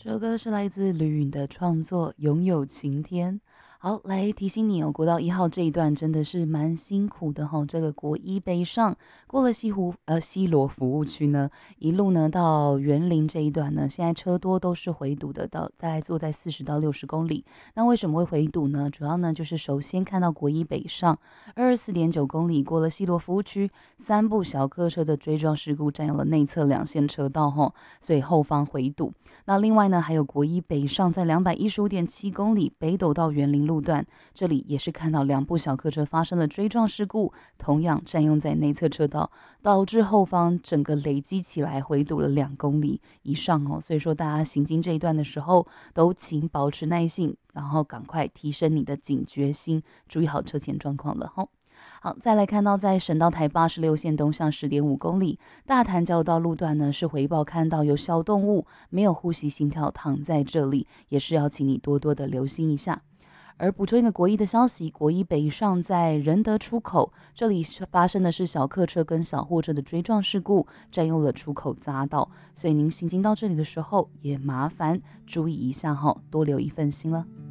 这首歌是来自吕允的创作《拥有晴天》。好，来提醒你哦，国道1号这一段真的是蛮辛苦的哈、这个国一北上过了西罗服务区呢，一路呢到园林这一段呢，现在车多都是回堵的，大概坐在40到60公里。那为什么会回堵呢？主要呢就是首先看到国一北上24.9公里过了西罗服务区，三部小客车的追撞事故占有了内侧两线车道哈，所以后方回堵。那另外呢，还有国一北上在215.7公里北斗到园林路段，这里也是看到两部小客车发生了追撞事故，同样占用在内侧车道，导致后方整个累积起来回堵了2公里以上哦。所以说大家行经这一段的时候，都请保持耐性，然后赶快提升你的警觉心，注意好车前状况了哈。好，再来看到在省道台86线东向10.5公里，大潭交流道路段呢是回报看到有小动物没有呼吸心跳躺在这里，也是要请你多多的留心一下。而补充一个国一的消息，国一北上在仁德出口，这里发生的是小客车跟小货车的追撞事故，占用了出口匝道，所以您行经到这里的时候，也麻烦注意一下哈，多留一份心了。